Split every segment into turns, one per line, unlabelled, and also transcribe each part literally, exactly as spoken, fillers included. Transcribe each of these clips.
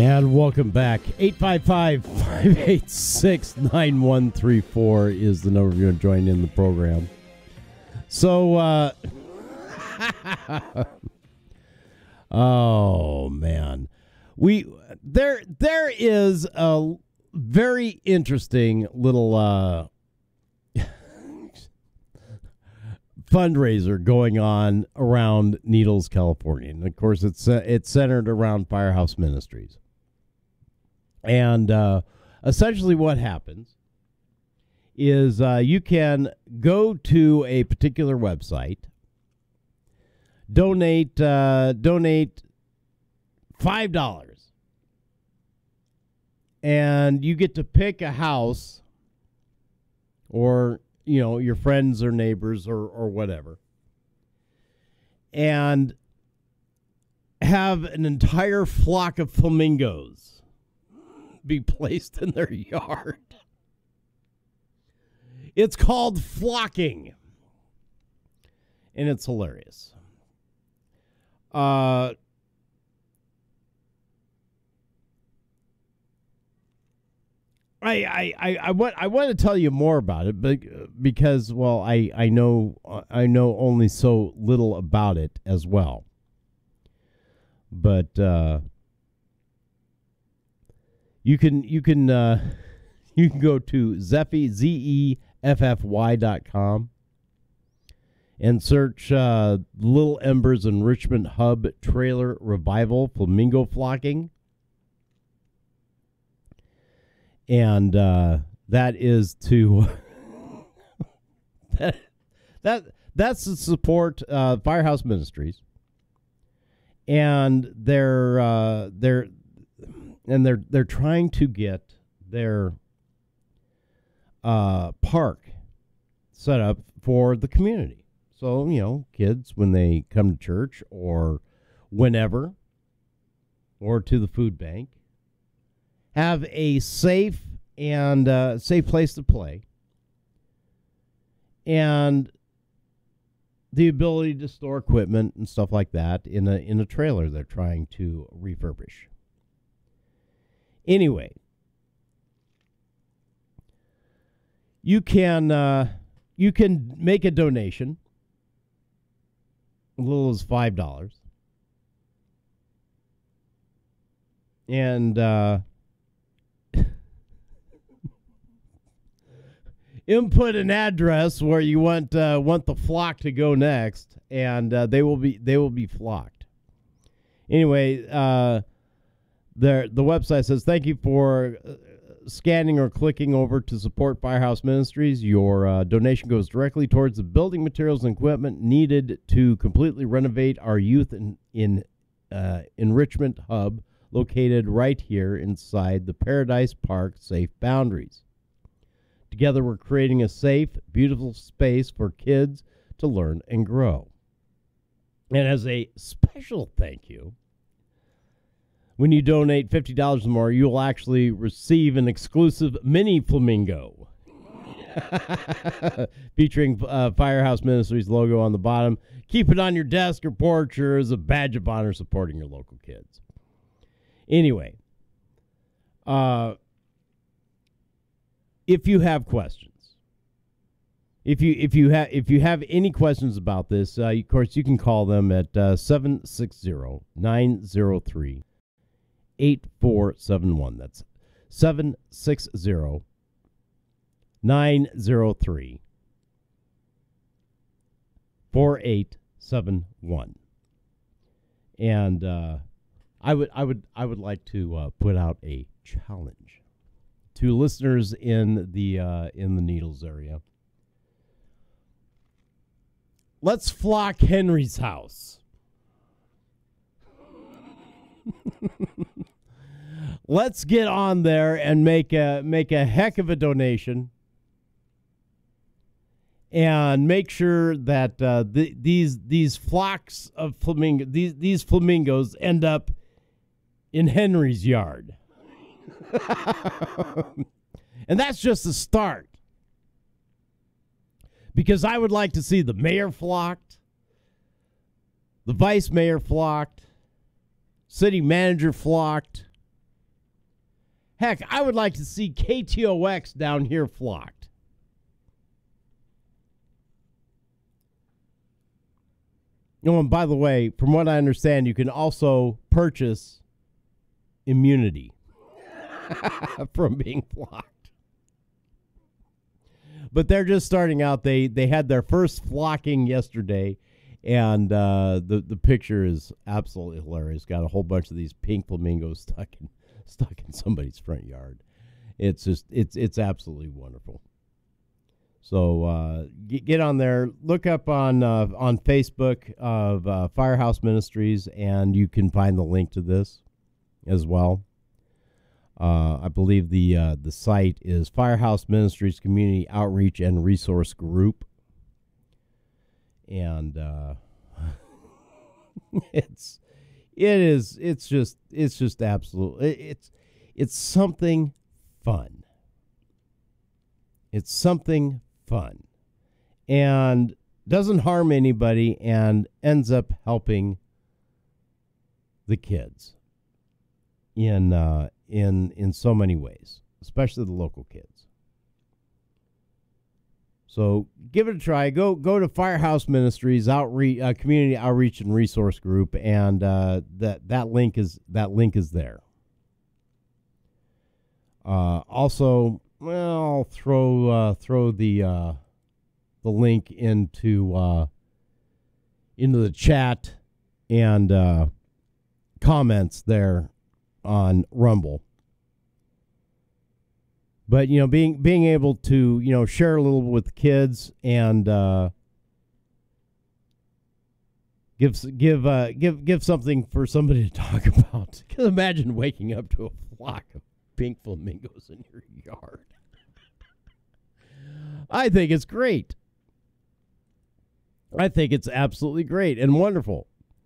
And welcome back. eight five five, five eight six, nine one three four is the number you're joining in the program. So, uh, oh, man. We there there is a very interesting little uh, fundraiser going on around Needles, California. And, of course, it's uh, it's centered around Firehouse Ministries. And uh, essentially what happens is uh, you can go to a particular website, donate uh, donate five dollars, and you get to pick a house or, you know, your friends or neighbors or, or whatever, and have an entire flock of flamingos be placed in their yard. It's called flocking, and it's hilarious. Uh, I I I, I want I want to tell you more about it, but because well, I I know I know only so little about it as well. But uh, you can you can uh, you can go to Zeffy Z E F F Y dot com and search uh, Little Embers Enrichment Hub Trailer Revival Flamingo Flocking. And uh, that is to that, that that's to support uh, Firehouse Ministries, and they're uh, they're and they're they're trying to get their uh, park set up for the community. So, you know, kids, when they come to church or whenever, or to the food bank, have a safe and uh, safe place to play, and the ability to store equipment and stuff like that in a in a trailer they're trying to refurbish. Anyway, you can uh, you can make a donation, as little as five dollars, and uh, input an address where you want uh, want the flock to go next, and uh, they will be they will be flocked. Anyway, uh, the the website says, thank you for uh, scanning or clicking over to support Firehouse Ministries. Your uh, donation goes directly towards the building materials and equipment needed to completely renovate our youth in, in uh, enrichment hub located right here inside the Paradise Park safe boundaries. Together, we're creating a safe, beautiful space for kids to learn and grow. And as a special thank you, when you donate fifty dollars or more, you'll actually receive an exclusive mini flamingo featuring uh, Firehouse Ministries logo on the bottom. Keep it on your desk or porch or as a badge of honor supporting your local kids. Anyway, uh, if you have questions, if you if you have if you have any questions about this, uh, of course you can call them at uh, seven six zero, nine zero three, eight four seven one. That's seven six zero, nine zero three, four eight seven one. And uh, I would I would I would like to uh, put out a challenge to listeners in the uh, in the Needles area. Let's flock Henry's house. Let's get on there and make a make a heck of a donation, and make sure that uh, the, these these flocks of flamingo these these flamingos end up in Henry's yard. And that's just the start, because I would like to see the mayor flocked, the vice mayor flocked, city manager flocked, Heck, I would like to see K T O X down here flocked. Oh, and by the way, from what I understand, you can also purchase immunity from being flocked. But they're just starting out. They they had their first flocking yesterday, and uh, the the picture is absolutely hilarious. Got a whole bunch of these pink flamingos stuck in stuck in somebody's front yard. It's just it's it's absolutely wonderful. So uh, get, get on there, look up on uh, on Facebook of uh, Firehouse Ministries, and you can find the link to this as well. Uh, I believe the uh, the site is Firehouse Ministries Community Outreach and Resource Group, and uh, it's it is it's just it's just absolutely it's it's something fun. It's something fun, and doesn't harm anybody, and ends up helping the kids in uh, in in so many ways, especially the local kids. So give it a try. Go go to Firehouse Ministries outreach uh, Community Outreach and Resource Group, and uh, that that link is that link is there. Uh, also, well, I'll throw uh, throw the uh, the link into uh, into the chat and uh, comments there on Rumble. But, you know, being being able to, you know, share a little with kids and uh, give give uh, give give something for somebody to talk about. Can imagine waking up to a flock of pink flamingos in your yard. I think it's great. I think it's absolutely great and wonderful.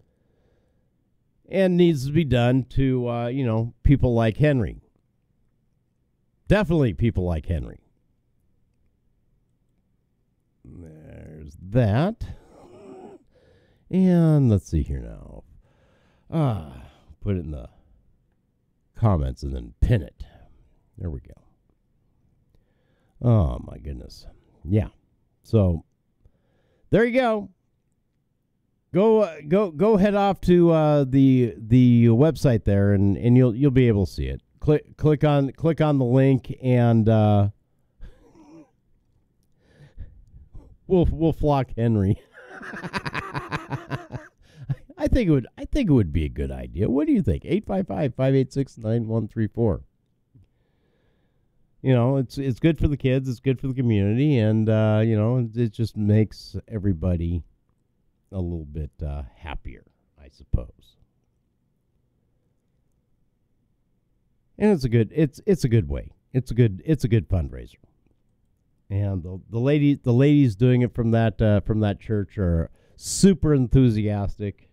And needs to be done to, uh, you know, people like Henry. Definitely people like Henry. There's that. And let's see here now. Ah, put it in the comments and then pin it. There we go. Oh, my goodness. Yeah. So, there you go. Go uh, go go head off to uh, the the website there, and, and you'll you'll be able to see it. Click click on click on the link, and uh, we'll we'll flock Henry. I think it would I think it would be a good idea. What do you think? eight five five, five eight six, nine one three four. You know, it's it's good for the kids, it's good for the community, and uh, you know, it just makes everybody a little bit uh, happier, I suppose. And it's a good it's it's a good way. It's a good it's a good fundraiser. And the the lady the ladies doing it from that uh, from that church are super enthusiastic,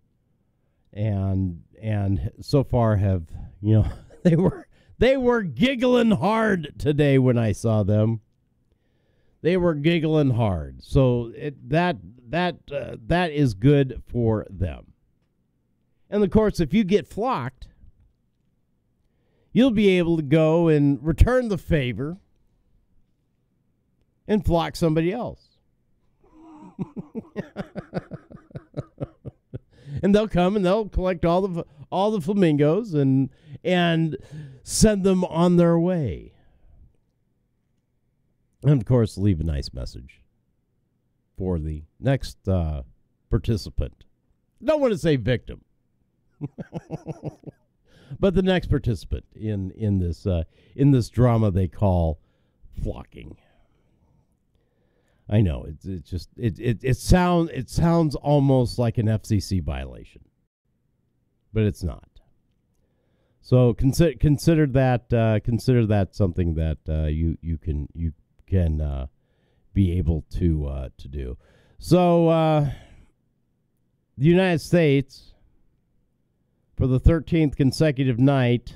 and and so far have, you know, they were they were giggling hard today when I saw them. They were giggling hard. So it, that that uh, that is good for them. And of course, if you get flocked, you'll be able to go and return the favor and flock somebody else. And they'll come and they'll collect all the all the flamingos and and send them on their way. And, of course, leave a nice message for the next uh, participant. Don't want to say victim. But the next participant in, in this uh, in this drama they call flocking. I know, it's it just it it it sound it sounds almost like an F C C violation. But it's not. So consider consider that uh, consider that something that uh, you you can you can uh, be able to uh, to do. So uh, the United States, for the thirteenth consecutive night,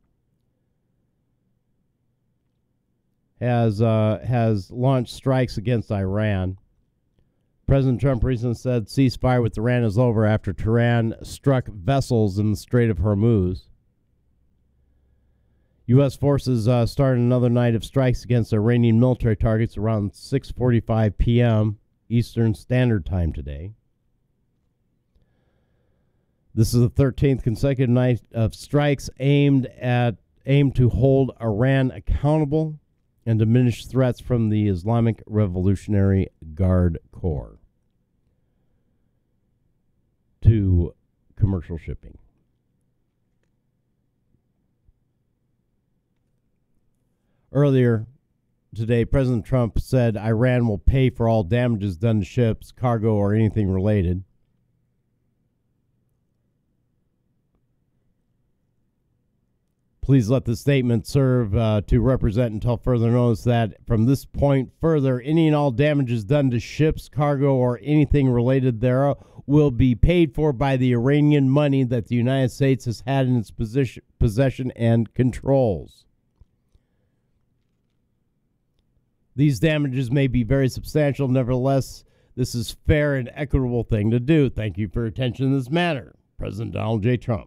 has uh, has launched strikes against Iran. President Trump recently said ceasefire with Iran is over after Tehran struck vessels in the Strait of Hormuz. U S forces uh, started another night of strikes against Iranian military targets around six forty-five p.m. Eastern Standard Time today. This is the thirteenth consecutive night of strikes aimed at aimed to hold Iran accountable and diminish threats from the Islamic Revolutionary Guard Corps to commercial shipping. Earlier today, President Trump said Iran will pay for all damages done to ships, cargo, or anything related. Please let the statement serve uh, to represent until further notice that from this point further, any and all damages done to ships, cargo, or anything related thereof will be paid for by the Iranian money that the United States has had in its position, possession and controls. These damages may be very substantial. Nevertheless, this is fair and equitable thing to do. Thank you for your attention in this matter. President Donald J. Trump.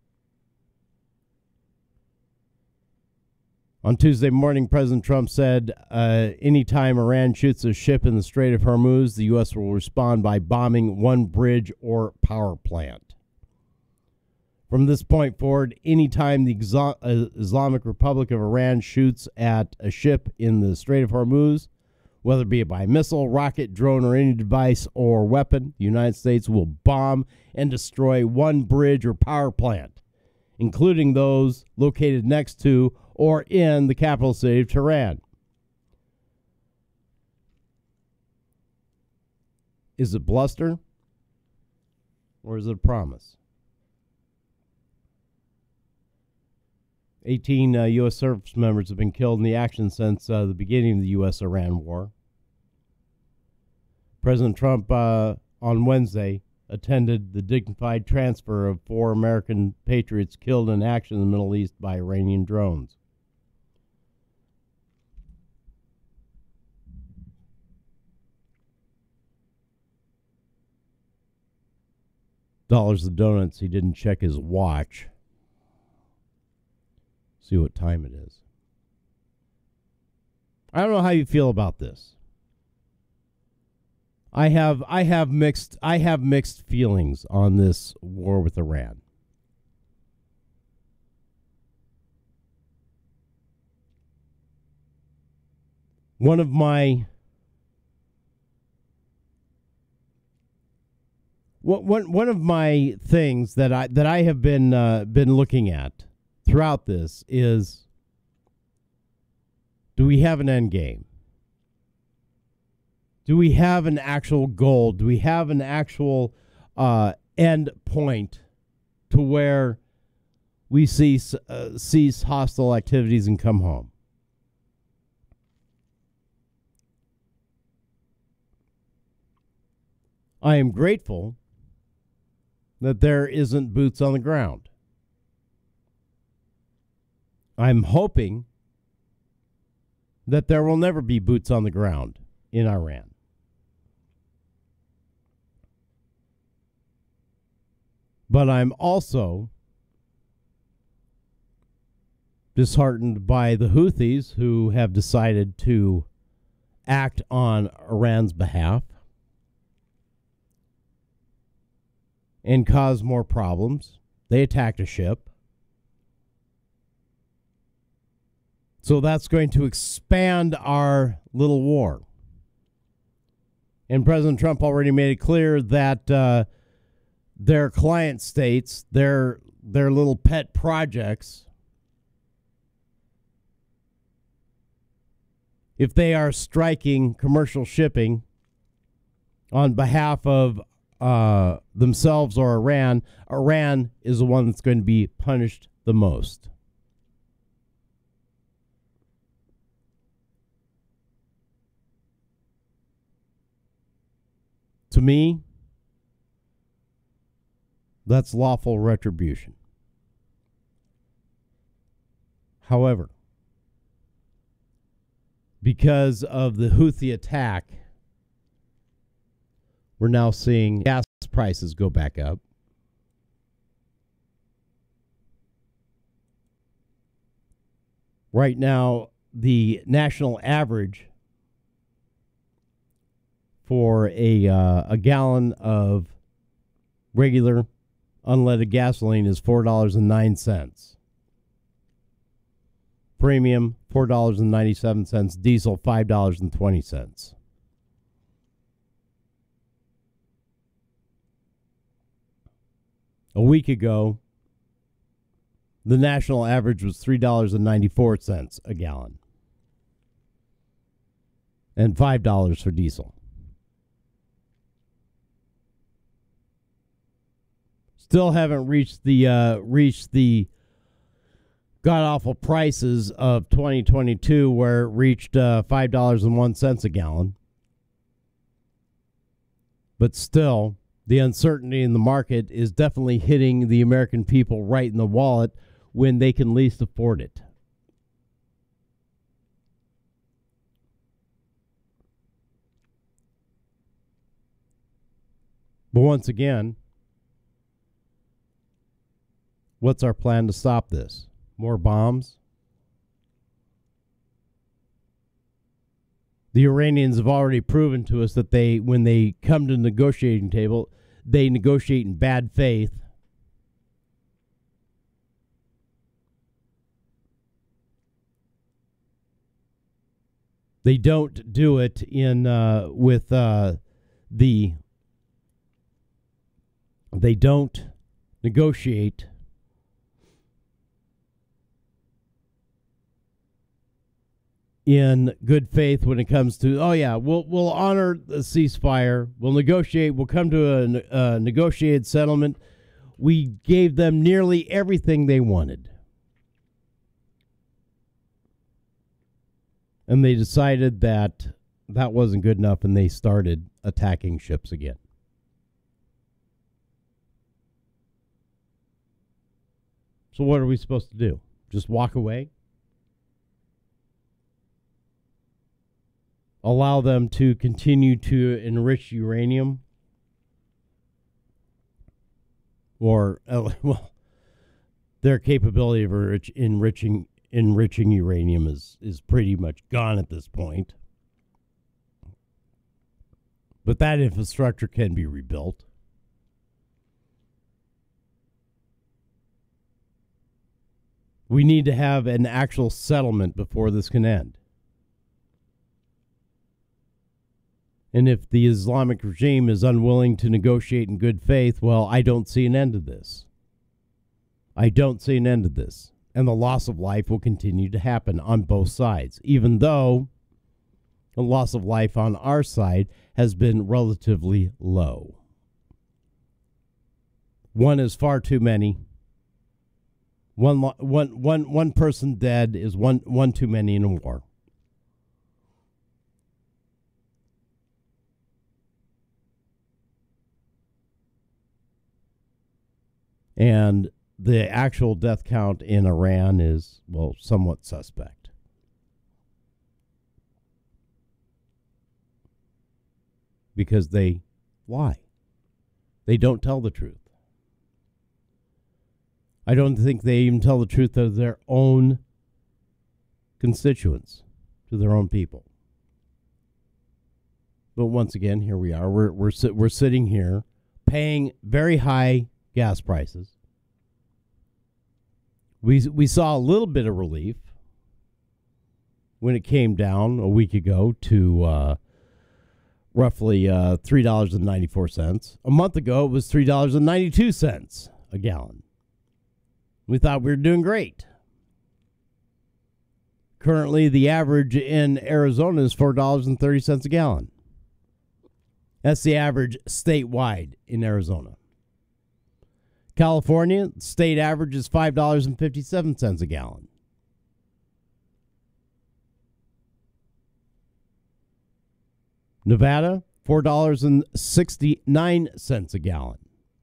On Tuesday morning, President Trump said, uh, anytime Iran shoots a ship in the Strait of Hormuz, the U S will respond by bombing one bridge or power plant. From this point forward, anytime the Exo- uh, Islamic Republic of Iran shoots at a ship in the Strait of Hormuz, whether it be by missile, rocket, drone, or any device or weapon, the United States will bomb and destroy one bridge or power plant, including those located next to or in the capital city of Tehran. Is it bluster or is it a promise? eighteen uh, U S service members have been killed in the action since uh, the beginning of the U S Iran war. President Trump uh, on Wednesday attended the dignified transfer of four American patriots killed in action in the Middle East by Iranian drones. Dollars of donuts, he didn't check his watch. See what time it is. I don't know how you feel about this. I have I have mixed I have mixed feelings on this war with Iran. One of my one one of my things that I that I have been uh, been looking at throughout this is, do we have an end game? Do we have an actual goal? Do we have an actual uh, end point to where we cease, uh, cease hostile activities and come home? I am grateful that there isn't boots on the ground. I'm hoping that there will never be boots on the ground in Iran. But I'm also disheartened by the Houthis, who have decided to act on Iran's behalf and cause more problems. They attacked a ship. So that's going to expand our little war. And President Trump already made it clear that uh, their client states, their their little pet projects, if they are striking commercial shipping on behalf of uh, themselves or Iran, Iran is the one that's going to be punished the most. To me, that's lawful retribution. However, because of the Houthi attack, we're now seeing gas prices go back up. Right now, the national average for a uh, a gallon of regular unleaded gasoline is four dollars and nine cents. Premium, four dollars and ninety-seven cents. Diesel, five dollars and twenty cents. A week ago, the national average was three dollars and ninety-four cents a gallon. And five dollars for diesel. Still haven't reached the uh, reached the god-awful prices of twenty twenty-two, where it reached uh, five dollars and one cent a gallon. But still, the uncertainty in the market is definitely hitting the American people right in the wallet when they can least afford it. But once again, what's our plan to stop this? More bombs? The Iranians have already proven to us that they, when they come to the negotiating table, they negotiate in bad faith. They don't do it in uh, with uh, the. They don't negotiate in good faith when it comes to, oh yeah, we'll we'll honor the ceasefire, we'll negotiate, we'll come to a, a negotiated settlement. We gave them nearly everything they wanted. And they decided that that wasn't good enough, and they started attacking ships again. So what are we supposed to do? Just walk away? Allow them to continue to enrich uranium? Or, uh, well, their capability of enrich, enriching enriching uranium is, is pretty much gone at this point. But that infrastructure can be rebuilt. We need to have an actual settlement before this can end. And if the Islamic regime is unwilling to negotiate in good faith, well, I don't see an end to this. I don't see an end to this. And the loss of life will continue to happen on both sides, even though the loss of life on our side has been relatively low. One is far too many. One, one, one, one person dead is one, one too many in a war. And the actual death count in Iran is, well, somewhat suspect. Because they lie. They don't tell the truth. I don't think they even tell the truth to their own constituents, to their own people. But once again, here we are. We're we're we're sitting here paying very high gas prices. We we saw a little bit of relief when it came down a week ago to uh, roughly uh, three dollars and ninety four cents. A month ago, it was three dollars and ninety two cents a gallon. We thought we were doing great. Currently, the average in Arizona is four dollars and thirty cents a gallon. That's the average statewide in Arizona. California, state average is five dollars and fifty-seven cents a gallon. Nevada, four dollars and sixty-nine cents a gallon.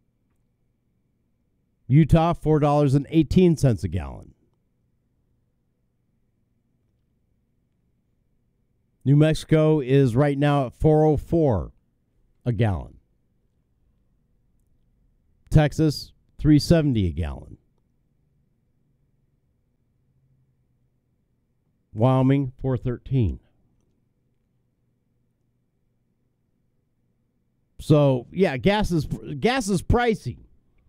Utah, four dollars and eighteen cents a gallon. New Mexico is right now at four oh four a gallon. Texas, three seventy a gallon. Wyoming, four thirteen. So, yeah, gas is gas is pricey.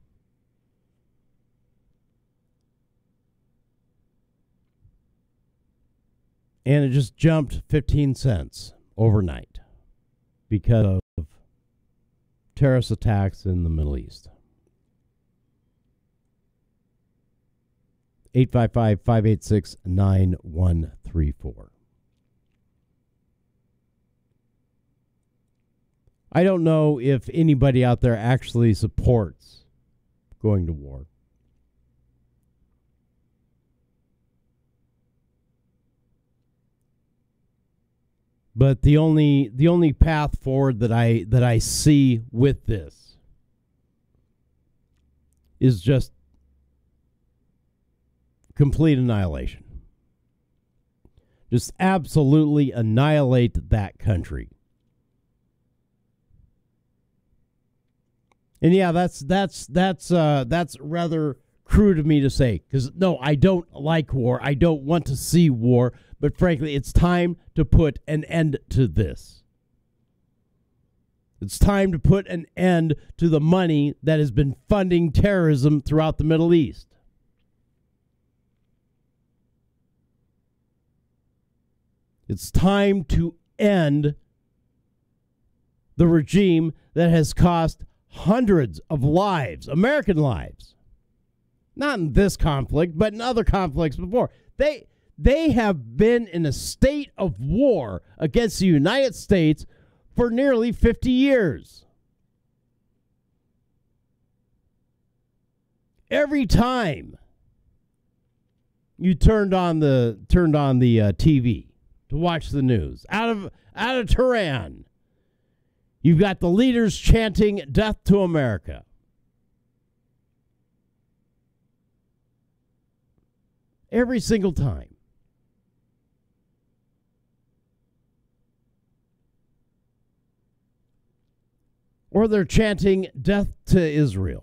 And it just jumped fifteen cents overnight because of terrorist attacks in the Middle East. eight five five, five eight six, nine one three four. I don't know if anybody out there actually supports going to war. But the only the only path forward that I that I see with this is just complete annihilation. Just absolutely annihilate that country. And yeah, that's that's that's uh, that's rather crude of me to say, because no, I don't like war. I don't want to see war. But frankly, it's time to put an end to this. It's time to put an end to the money that has been funding terrorism throughout the Middle East. It's time to end the regime that has cost hundreds of lives, American lives. Not in this conflict, but in other conflicts before. They they have been in a state of war against the United States for nearly fifty years. Every time you turned on the turned on the uh, T V to watch the news out of out of Tehran, you've got the leaders chanting "Death to America." Every single time. Or they're chanting "Death to Israel."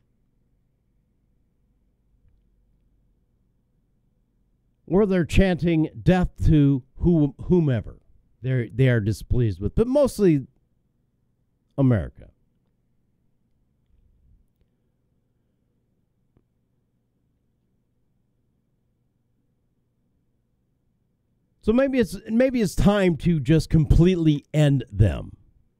Or they're chanting "Death to who, whomever they're, they are displeased with, but mostly America. So maybe it's maybe it's time to just completely end them.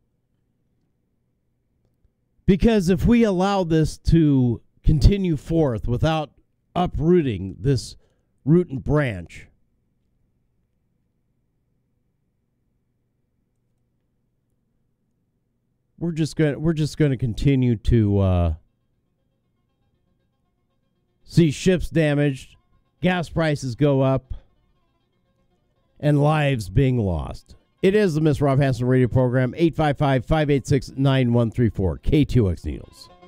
Because if we allow this to continue forth without uprooting this root and branch, we're just going we're just going to continue to uh, see ships damaged, gas prices go up, and lives being lost. It is the Mister Rob Hanson radio program, eight five five, five eight six, nine one three four, K two X News.